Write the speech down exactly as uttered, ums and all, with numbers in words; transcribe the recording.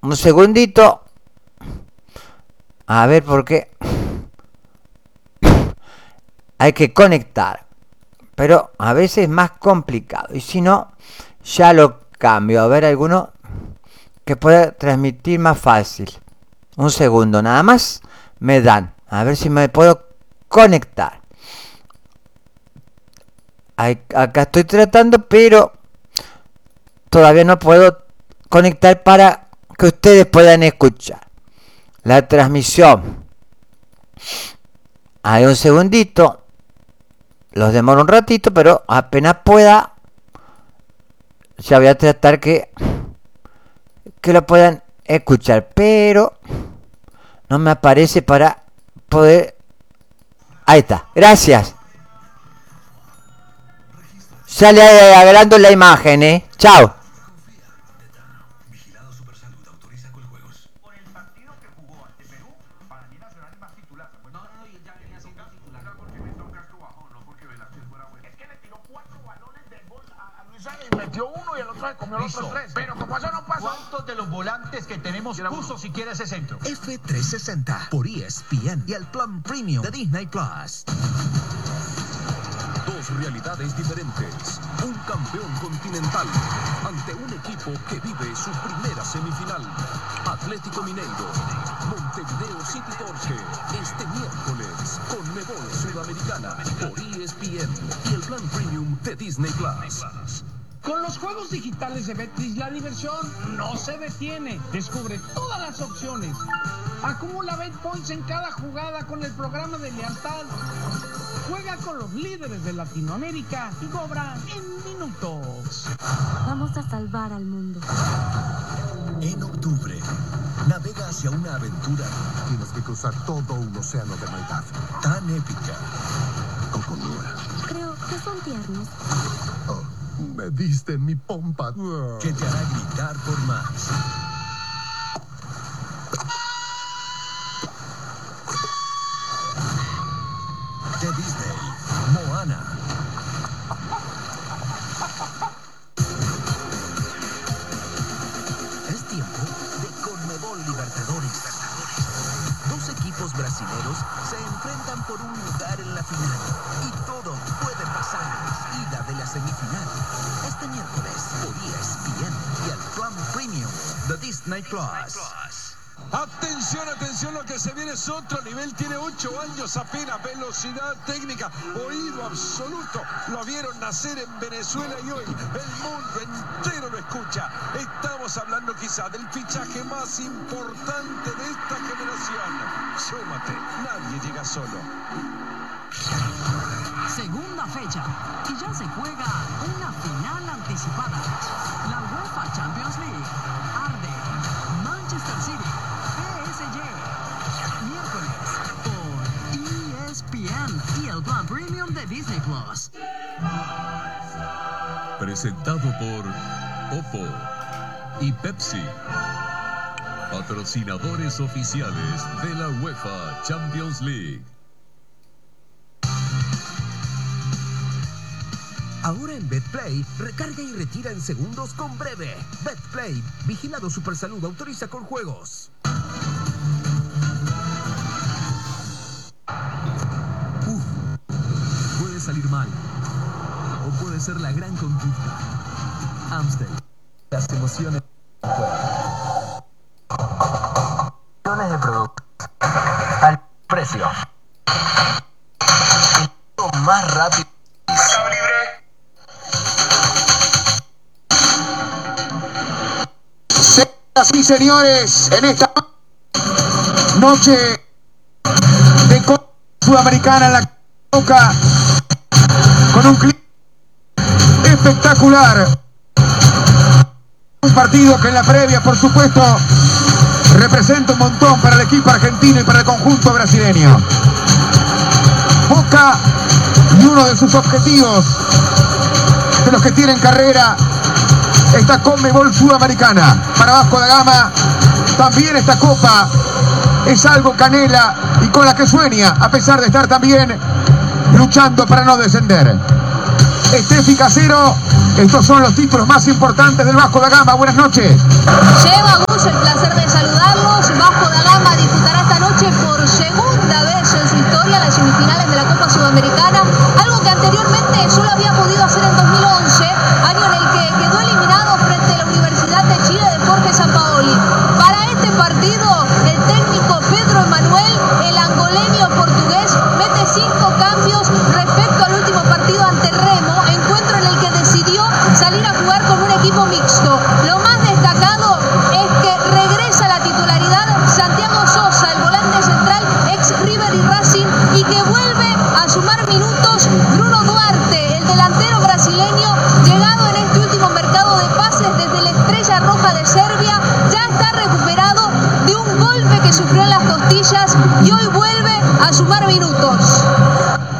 un segundito. A ver por qué. Hay que conectar. Pero a veces es más complicado. Y si no, ya lo cambio. A ver alguno que pueda transmitir más fácil. Un segundo nada más. Me dan. A ver si me puedo conectar. Acá estoy tratando, pero todavía no puedo conectar para que ustedes puedan escuchar la transmisión. Hay un segundito. Los demoro un ratito, pero apenas pueda ya voy a tratar que que lo puedan escuchar, pero no me aparece para poder. Ahí está, gracias. Sale agarrando la imagen, eh. Chao. Metió uno y el otro comió los otros tres. Pero como eso no pasó. ¿Cuántos de los volantes que tenemos puso siquiera ese centro? F trescientos sesenta por E S P N y el plan premium de Disney Plus. Dos realidades diferentes. Un campeón continental ante un equipo que vive su primera semifinal. Atlético Mineiro, Montevideo City Torque. Este miércoles, Conmebol Sudamericana por E S P N y el plan premium de Disney Plus. Con los juegos digitales de Betcris, la diversión no se detiene. Descubre todas las opciones. Acumula Bet Points en cada jugada con el programa de lealtad. Juega con los líderes de Latinoamérica y cobra en minutos. Vamos a salvar al mundo. En octubre, navega hacia una aventura. Tienes que cruzar todo un océano de maldad. Tan épica. Coconura. Creo que son tiernos. Oh, me diste mi pompa. Que te hará gritar por más. De Disney, Moana. Es tiempo de Conmebol Libertadores. Dos equipos brasileños se enfrentan por un lugar en la final. Y todo puede pasar. Ida de la semifinal. Este miércoles por E S P N y el plan premium de Disney Plus. Atención, atención, lo que se viene es otro nivel, tiene ocho años apenas, velocidad, técnica, oído absoluto, lo vieron nacer en Venezuela y hoy el mundo entero lo escucha. Estamos hablando quizá del fichaje más importante de esta generación. Súmate, nadie llega solo. Segunda fecha, y ya se juega una final anticipada. La UEFA Champions League arde. Manchester City, P S G. Miércoles por E S P N y el plan premium de Disney Plus. Presentado por Oppo y Pepsi. Patrocinadores oficiales de la UEFA Champions League. Ahora en BetPlay, recarga y retira en segundos con Breve. BetPlay, vigilado Supersalud, autoriza con juegos. Uf, puede salir mal. O puede ser la gran conquista. Amstel, las emociones del juego. Millones de productos. Al precio. Y más rápido. Sí, señores, en esta noche de Copa Sudamericana en la Boca, con un clima espectacular. Un partido que en la previa, por supuesto, representa un montón para el equipo argentino y para el conjunto brasileño. Boca, y uno de sus objetivos, de los que tienen carrera, esta Conmebol Sudamericana. Para Vasco da Gama también esta copa es algo canela y con la que sueña, a pesar de estar también luchando para no descender. Estefi Casero, estos son los títulos más importantes del Vasco da Gama. Buenas noches. Lleva Gus el placer de que solo había podido hacer en dos mil once, año en el que quedó eliminado frente a la Universidad de Chile de Jorge Sampaoli. Para este partido, el técnico Pedro Emanuel, el angoleño portugués, mete cinco cambios respecto al último partido ante Remo, encuentro en el que decidió salir a jugar con un equipo mixto. Lo más